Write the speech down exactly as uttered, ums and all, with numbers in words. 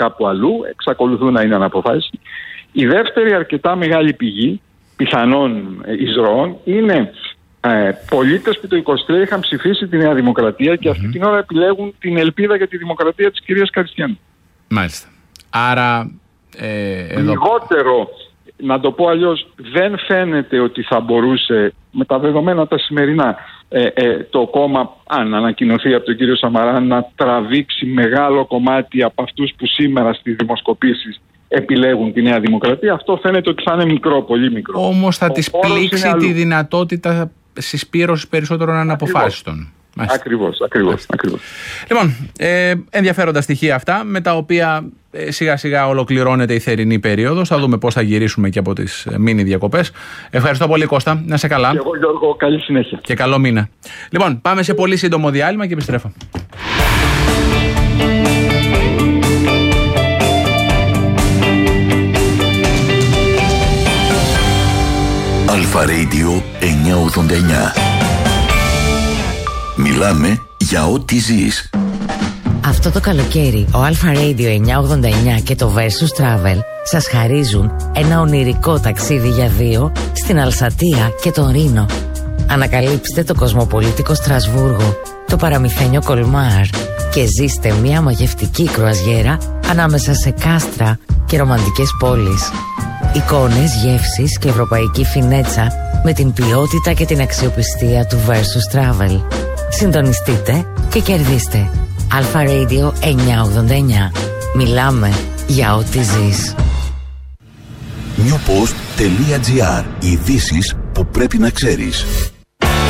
κάπου αλλού, εξακολουθούν να είναι αναποφάσιστοι. Η δεύτερη αρκετά μεγάλη πηγή πιθανών εισρωών είναι ε, πολίτες που το είκοσι τρία είχαν ψηφίσει τη Νέα Δημοκρατία και mm-hmm. αυτή την ώρα επιλέγουν την ελπίδα για τη δημοκρατία της κυρίας Καριστιανού. Μάλιστα. Άρα ε, εδώ... λιγότερο, να το πω αλλιώς, δεν φαίνεται ότι θα μπορούσε με τα δεδομένα τα σημερινά ε, ε, το κόμμα, αν ανακοινωθεί από τον κύριο Σαμαρά, να τραβήξει μεγάλο κομμάτι από αυτούς που σήμερα στις δημοσκοπήσεις επιλέγουν τη Νέα Δημοκρατία. Αυτό φαίνεται ότι θα είναι μικρό, πολύ μικρό. Όμως θα της πλήξει τη δυνατότητα συσπήρωσης περισσότερων αναποφάσιστων. Ακριβώς, ακριβώς, ακριβώς. Λοιπόν, ε, ενδιαφέροντα στοιχεία αυτά, με τα οποία ε, σιγά σιγά ολοκληρώνεται η θερινή περίοδος. Θα δούμε πώς θα γυρίσουμε και από τις ε, μίνι διακοπές. Ευχαριστώ πολύ, Κώστα. Να είσαι καλά. Και εγώ, Γιώργο, καλή συνέχεια. Και καλό μήνα. Λοιπόν, πάμε σε πολύ σύντομο διάλειμμα και επιστρέφω. Αλφα Radio εννιακόσια ογδόντα εννιά. Μιλάμε για ό,τι ζεις. Αυτό το καλοκαίρι ο Αλφα Radio εννιακόσια ογδόντα εννιά και το Versus Travel σας χαρίζουν ένα ονειρικό ταξίδι για δύο στην Αλσατία και τον Ρήνο. Ανακαλύψτε το κοσμοπολίτικο Στρασβούργο, το παραμυθένιο Κολμάρ και ζήστε μια μαγευτική κρουαζιέρα ανάμεσα σε κάστρα και ρομαντικές πόλεις. Εικόνες, γεύσεις και ευρωπαϊκή φινέτσα με την ποιότητα και την αξιοπιστία του Versus Travel. Συντονιστείτε και κερδίστε. Αλφα Radio εννιακόσια ογδόντα εννιά. Μιλάμε για ό,τι ζεις. νιουποστ τελεία τζι άρ. Ειδήσεις που πρέπει να ξέρεις.